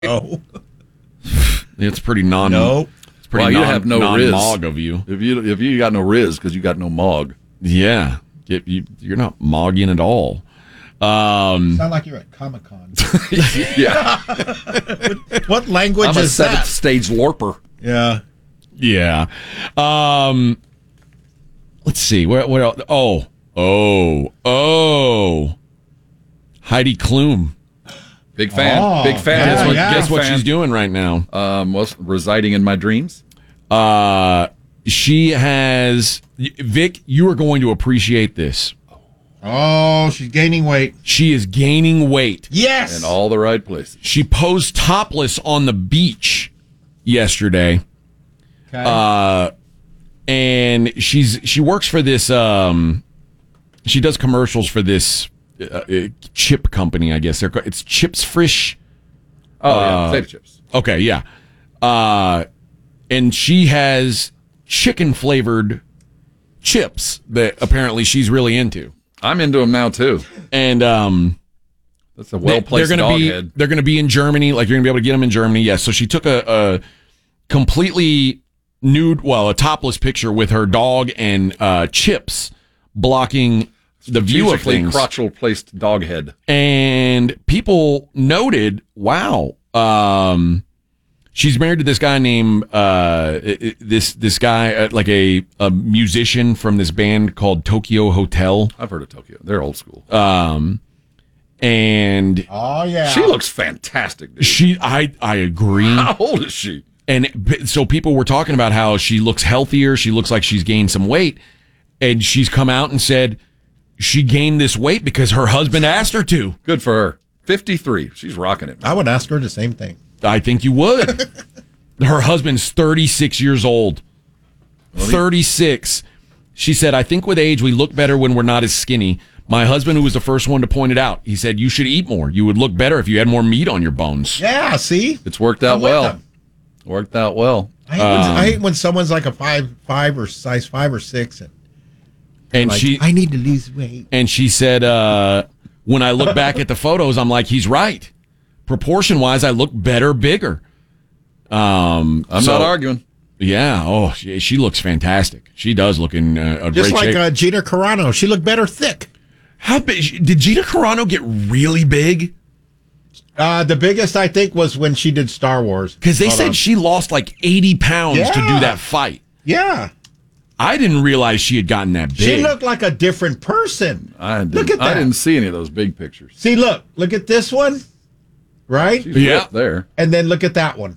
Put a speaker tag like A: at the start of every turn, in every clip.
A: Oh.
B: It's pretty non.
A: No.
B: It's pretty
C: you have no riz.
B: non-mog of you.
C: If you got no riz because you got no mog.
B: Yeah, you're not mogging at all.
A: Sound like you're at Comic-Con.
C: Yeah,
A: What language
C: I'm a
A: is
C: seventh
A: that?
C: stage LARPer.
A: Yeah.
B: Yeah. Let's see. What else? Oh. Heidi Klum.
C: Big fan.
A: Oh,
C: Big fan.
A: yeah,
B: Guess what
C: fan.
B: she's doing right now?
C: Was residing in my dreams.
B: She has... Vic, you are going to appreciate this.
A: Oh, she's gaining weight.
B: She is gaining weight.
A: Yes.
C: In all the right places.
B: She posed topless on the beach yesterday.
A: Okay.
B: And she works for this she does commercials for this chip company, I guess. It's Chips Frisch.
C: Potato chips.
B: Okay, yeah. And she has chicken flavored chips that apparently she's really into.
C: I'm into them now too.
B: And
C: That's a well-placed dog head.
B: they're going to be in Germany. Like, you're going to be able to get them in Germany. Yes. So she took a completely nude, a topless picture with her dog and chips blocking the view of things.
C: Crotchal placed dog head.
B: And people noted, wow, she's married to this guy named this guy, like a musician from this band called Tokyo Hotel.
C: I've heard of Tokyo. They're old school.
B: And
A: oh, yeah.
C: She looks fantastic, dude.
B: I agree.
C: How old is she?
B: And so people were talking about how she looks healthier. She looks like she's gained some weight. And she's come out and said she gained this weight because her husband asked her to.
C: Good for her. 53. She's rocking it.
A: I would ask her the same thing.
B: I think you would. Her husband's 36 years old. 36. She said, I think with age, we look better when we're not as skinny. My husband, who was the first one to point it out, he said, you should eat more. You would look better if you had more meat on your bones.
A: Yeah, see?
C: It's worked out
A: I'm with
C: well.
A: them.
C: Worked out well.
A: I hate when someone's like a 5'5" or size 5 or 6.
B: And
A: Like,
B: she
A: I need to lose weight.
B: and she said, when I look back at the photos, I'm like, he's right. Proportion-wise, I look better, bigger.
C: I'm not arguing.
B: Yeah. Oh, she looks fantastic. She does look in a
A: Just
B: great shape.
A: like Gina Carano. She looked better thick.
B: How big did Gina Carano get? Really big?
A: The biggest, I think, was when she did Star Wars.
B: Because they said she lost like 80 pounds to do
A: Yeah.
B: that fight.
A: Yeah.
B: I didn't realize she had gotten that big.
A: She looked like a different person. Look at that.
C: I didn't see any of those big pictures.
A: See, look at this one, right?
C: She's
B: Yeah.
C: ripped there.
A: And then look at that one.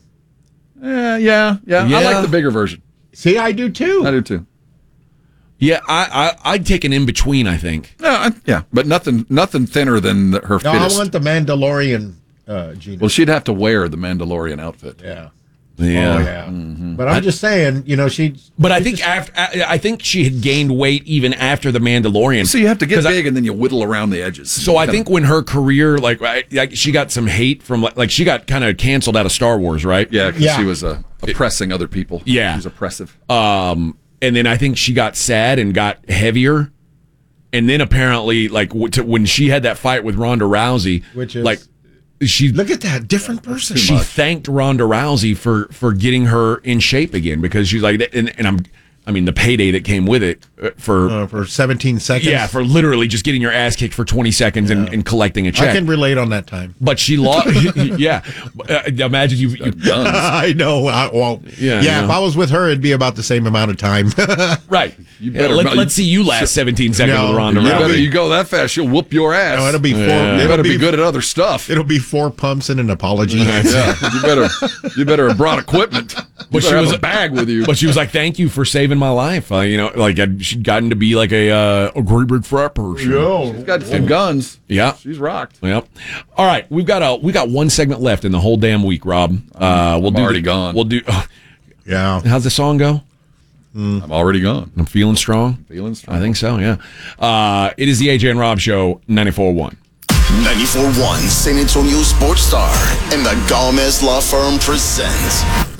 C: Yeah. I like the bigger version.
A: See, I do too.
C: I do too.
B: Yeah, I'd take an in between. I think.
C: Yeah, but nothing thinner than her
A: No, I
C: fittest.
A: want the Mandalorian Gina.
C: Well, she'd have to wear the Mandalorian outfit.
A: Yeah.
B: Yeah.
A: Oh, yeah. But I'm just saying, she.
B: But I think I think she had gained weight even after the Mandalorian.
C: So you have to get
B: 'Cause
C: big and then you whittle around the edges.
B: So I think when her career, like she got some hate from, like she got kind of canceled out of Star Wars, right?
C: Yeah, because
A: Yeah.
C: she was oppressing other people.
B: Yeah.
C: She's oppressive.
B: And then I think she got sad and got heavier. And then apparently, like when she had that fight with Ronda Rousey,
A: Which is-
B: like she
A: Look at that. Different person.
B: she thanked Ronda Rousey for getting her in shape again, because she's like, and I mean the payday that came with it
A: For 17 seconds.
B: yeah, for literally just getting your ass kicked for 20 seconds and collecting a check.
A: I can relate on that time.
B: But she lost. Yeah, imagine you
C: Guns.
A: I know.
B: Yeah,
A: If I was with her, it'd be about the same amount of time.
B: right.
C: You better-
B: let's see you last 17 seconds
A: No,
B: with Ronda
A: you
C: You
B: Rousey.
C: go that fast, she'll whoop your ass.
A: No, it'll be four.
C: You better be good at other stuff.
A: It'll be 4 pumps and an apology.
C: Yeah, you better have brought equipment.
B: But
C: She
B: she
C: have
B: was
C: a bag with you.
B: But she was like, "Thank you for saving my life." She'd gotten to be like a great big frat person.
C: She's got some guns.
B: Yeah.
C: She's rocked.
B: Yep. All right, we got one segment left in the whole damn week, Rob. I'm
C: already gone.
B: We'll do.
A: Yeah.
B: How's the song go?
C: I'm already gone.
B: I'm feeling strong.
C: Feeling strong.
B: I think so. Yeah. It is the AJ and Rob Show. 94.1.
D: 94.1 San Antonio Sports Star and the Gomez Law Firm presents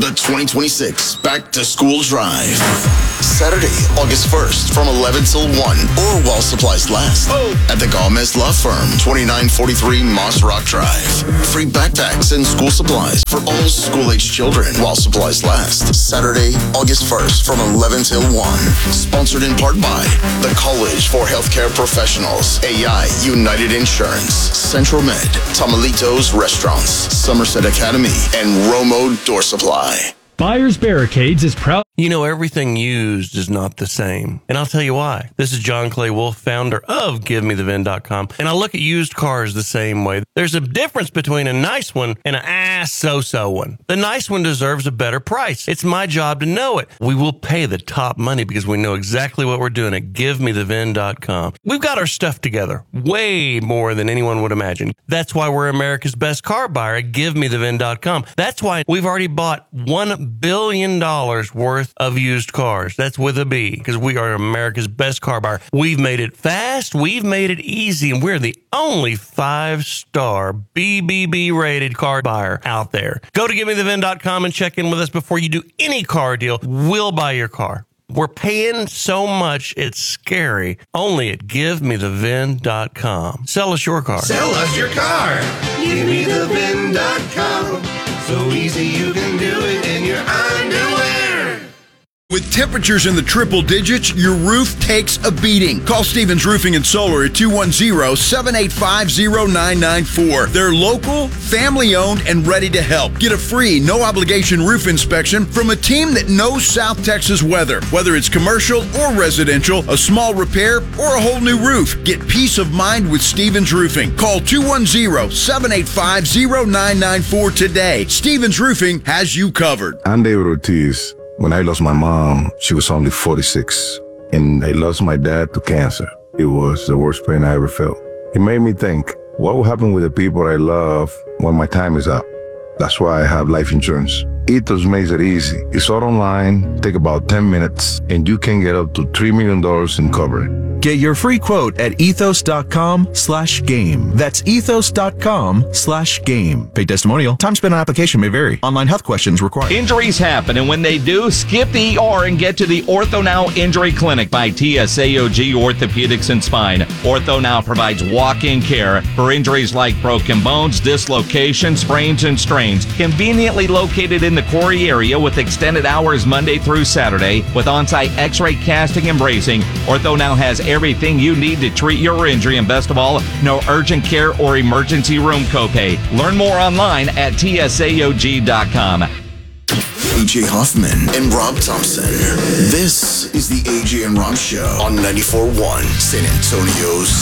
D: the 2026 Back to School Drive. Saturday, August 1st from 11 till 1 or while supplies last at the Gomez Law Firm, 2943 Moss Rock Drive. Free backpacks and school supplies for all school-age children while supplies last. Saturday, August 1st from 11 till 1. Sponsored in part by the College for Healthcare Professionals, AI United Insurance, Central Med, Tamalitos Restaurants, Somerset Academy, and Romo Door Supply.
E: Buyers Barricades is proud.
F: You know, everything used is not the same. And I'll tell you why. This is John Clay Wolf, founder of GiveMeTheVin.com. And I look at used cars the same way. There's a difference between a nice one and an so-so one. The nice one deserves a better price. It's my job to know it. We will pay the top money because we know exactly what we're doing at GiveMeTheVin.com. We've got our stuff together way more than anyone would imagine. That's why we're America's best car buyer at GiveMeTheVin.com. That's why we've already bought $1 billion worth of used cars. That's with a B, because we are America's best car buyer. We've made it fast, we've made it easy, and we're the only 5-star BBB rated car buyer out there. Go to GiveMeTheVin.com and check in with us before you do any car deal. We'll buy your car. We're paying so much, it's scary. Only at GiveMeTheVin.com. Sell us your car.
G: Sell us your car. GiveMeTheVin.com. So easy you can do it in your underwear.
H: With temperatures in the triple digits, your roof takes a beating. Call Stevens Roofing and Solar at 210-785-0994. They're local, family-owned, and ready to help. Get a free, no-obligation roof inspection from a team that knows South Texas weather. Whether it's commercial or residential, a small repair, or a whole new roof, get peace of mind with Stevens Roofing. Call 210-785-0994 today. Stevens Roofing has you covered.
I: I'm David Ortiz. When I lost my mom, she was only 46, and I lost my dad to cancer. It was the worst pain I ever felt. It made me think, what will happen with the people I love when my time is up? That's why I have life insurance. Ethos makes it easy. It's all online, take about 10 minutes, and you can get up to $3 million in coverage.
J: Get your free quote at ethos.com/game. That's ethos.com/game. Paid testimonial. Time spent on application may vary. Online health questions required.
K: Injuries happen, and when they do, skip the ER and get to the OrthoNow Injury Clinic by TSAOG Orthopedics and Spine. OrthoNow provides walk-in care for injuries like broken bones, dislocations, sprains, and strains. Conveniently located in the Quarry area with extended hours Monday through Saturday with on-site x-ray casting and bracing, OrthoNow has everything you need to treat your injury, and best of all, no urgent care or emergency room copay. Learn more online at tsaog.com.
D: AJ Hoffman and Rob Thompson. This is the AJ and Rob Show on 94.1 San Antonio's